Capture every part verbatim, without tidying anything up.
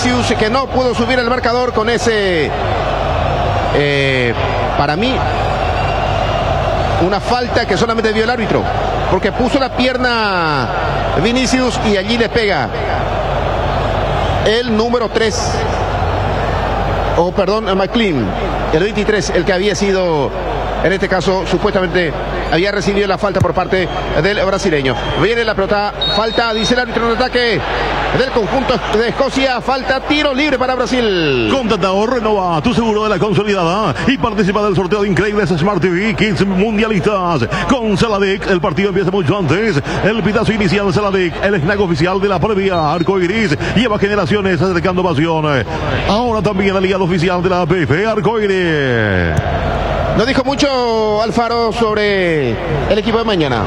Vinicius, que no pudo subir el marcador con ese, eh, para mí, una falta que solamente vio el árbitro, porque puso la pierna Vinicius y allí le pega el número tres, o oh, perdón, McLean, el veintitrés, el que había sido, en este caso, supuestamente había recibido la falta por parte del brasileño. Viene la pelota, falta, dice el árbitro, en ataque del conjunto de Escocia, falta, tiro libre para Brasil. Contratador, renova tu seguro de la consolidada y participa del sorteo de increíbles Smart T V Kids mundialistas. Con Celadic, el partido empieza mucho antes. El pitazo inicial Celadic, el snack oficial de la previa Arcoiris, lleva generaciones acercando pasión. Ahora también el aliado oficial de la P F Arcoiris. No dijo mucho Alfaro sobre el equipo de mañana.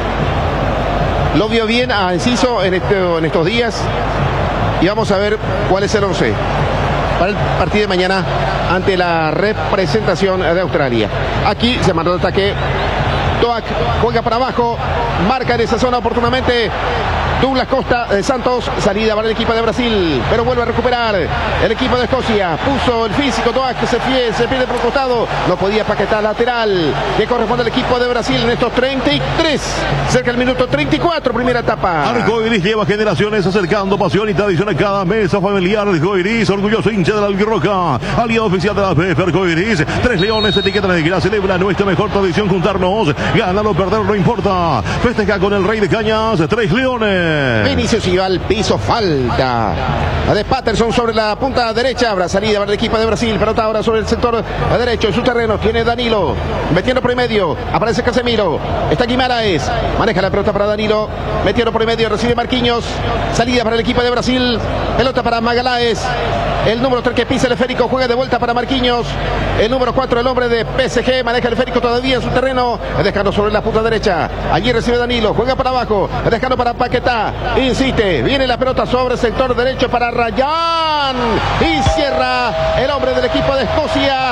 Lo vio bien a Enciso en, este, en estos días. Y vamos a ver cuál es el once para el partido de mañana ante la representación de Australia. Aquí se mandó el ataque. Toac juega para abajo. Marca en esa zona oportunamente Douglas Costa de Santos, salida para el equipo de Brasil, pero vuelve a recuperar el equipo de Escocia. Puso el físico, Toac se, fie, se pierde por el costado, no podía paquetar lateral, que corresponde al equipo de Brasil en estos treinta y tres, cerca del minuto treinta y cuatro, primera etapa. Arcoiris lleva generaciones acercando pasión y tradición a cada mesa familiar. Arcoiris, orgulloso hincha de la albirroja, aliado oficial de la P F Arcoiris. Tres leones, etiqueta negra, celebra nuestra mejor tradición juntarnos, ganar o perder no importa. Festeja con el rey de cañas, Tres Leones. Vinicius iba al piso, falta la de Patterson sobre la punta derecha, habrá salida para el equipo de Brasil, pelota ahora sobre el sector derecho, en su terreno, tiene Danilo, metiendo por el medio, aparece Casemiro, está Guimaraes, maneja la pelota para Danilo, metiendo por el medio, recibe Marquinhos, salida para el equipo de Brasil, pelota para Magalhães, el número tres que pisa el esférico, juega de vuelta para Marquinhos, el número cuatro, el hombre de P S G, maneja el esférico todavía en su terreno, dejando sobre la punta derecha, allí recibe Danilo, juega para abajo, dejando para Paquetá, insiste, viene la pelota sobre el sector derecho para Ryan y cierra el hombre del equipo de Escocia.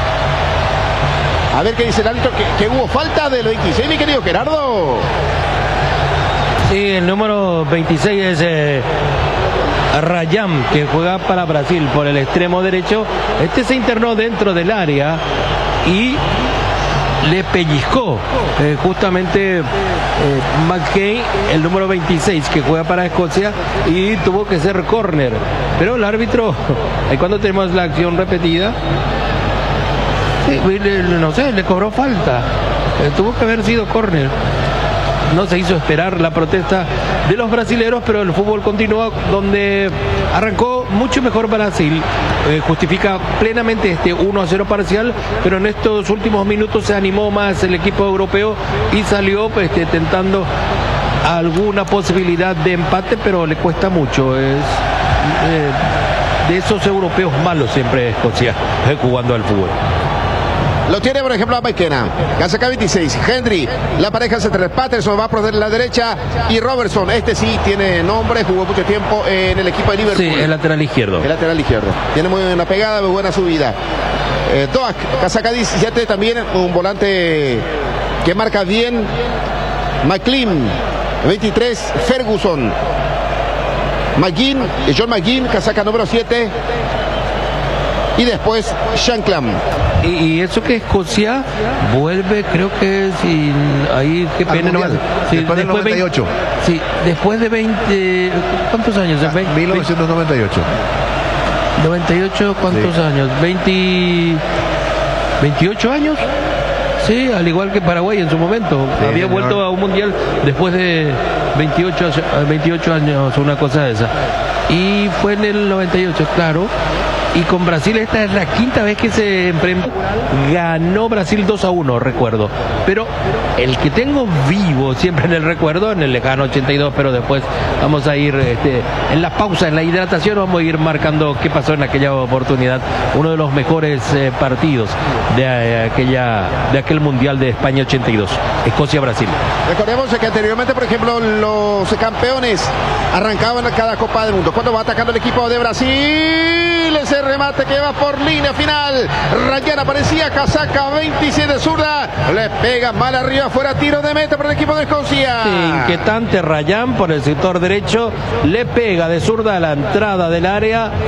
A ver qué dice el árbitro, que, que hubo falta del veintiséis, mi querido Gerardo. Sí, el número veintiséis es eh, Ryan, que juega para Brasil por el extremo derecho. Este se internó dentro del área y le pellizcó eh, justamente eh, McKay, el número veintiséis, que juega para Escocia, y tuvo que ser córner, pero el árbitro, ahí cuando tenemos la acción repetida, eh, le, no sé, le cobró falta, eh, tuvo que haber sido córner. No se hizo esperar la protesta de los brasileros, pero el fútbol continúa, donde arrancó mucho mejor Brasil. Eh, justifica plenamente este uno a cero parcial, pero en estos últimos minutos se animó más el equipo europeo y salió pues, este, tentando alguna posibilidad de empate, pero le cuesta mucho. Es eh, de esos europeos malos siempre Escocia eh, jugando al fútbol. Lo tiene, por ejemplo, a McKenna, Casaca veintiséis, Henry, la pareja central, Patterson va por la derecha y Robertson, este sí tiene nombre, jugó mucho tiempo en el equipo de Liverpool. Sí, el lateral izquierdo. El lateral izquierdo. Tiene muy buena pegada, muy buena subida. Eh, Toac, Casaca diecisiete, también un volante que marca bien. McLean, veintitrés, Ferguson. McGinn, John McGinn, Casaca número siete. Y después Shankland. Y, y eso que Escocia vuelve, creo que sin ahí qué pena no, sí, después del noventa y ocho. veinte, sí, después de veinte, ¿cuántos años? Ah, mil novecientos noventa y ocho. noventa y ocho, ¿cuántos sí. años? veinte, veintiocho años. Sí, al igual que Paraguay en su momento. Sí, había señor. vuelto a un mundial después de veintiocho, veintiocho años, una cosa de esa. Y fue en el noventa y ocho, claro. Y con Brasil esta es la quinta vez que se enfrentó. Ganó Brasil dos a uno, recuerdo. Pero el que tengo vivo siempre en el recuerdo, en el lejano ochenta y dos, pero después vamos a ir este, en la pausa, en la hidratación, vamos a ir marcando qué pasó en aquella oportunidad. Uno de los mejores eh, partidos de, eh, aquella, de aquel Mundial de España ochenta y dos. Escocia-Brasil. Recordemos que anteriormente, por ejemplo, los campeones arrancaban a cada Copa del Mundo. Cuando va atacando el equipo de Brasil, ese remate que va por línea final. Ryan aparecía, Casaca veintisiete de zurda, le pega mal arriba, fuera, tiro de meta para el equipo de Escocia. Sí, inquietante Ryan por el sector derecho, le pega de zurda a la entrada del área.